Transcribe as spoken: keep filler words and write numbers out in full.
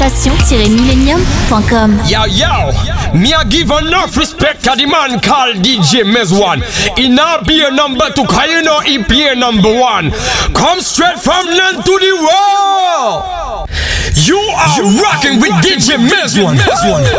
sensation tiret millennium point com. Yo, yo, me a give enough respect to the man called D J Mezwan. He not be a number two, cause you know he play number one. Come straight from land to the world. You are you rocking with D J Mezwan.